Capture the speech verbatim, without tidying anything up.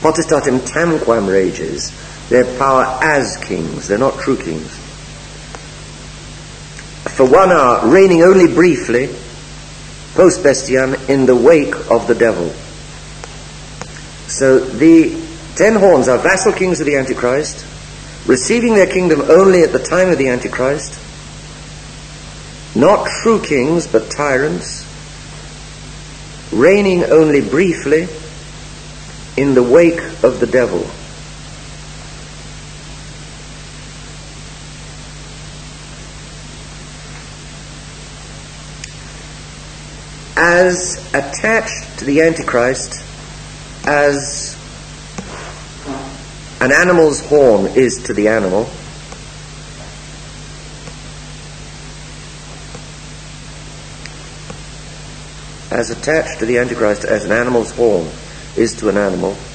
Potestatem tamquam reges, their power as kings, they're not true kings. For one hour, reigning only briefly, post bestiam, in the wake of the devil. So the ten horns are vassal kings of the Antichrist, receiving their kingdom only at the time of the Antichrist, not true kings but tyrants, reigning only briefly in the wake of the devil. As attached to the Antichrist as an animal's horn is to the animal, as attached to the Antichrist as an animal's horn is to an animal,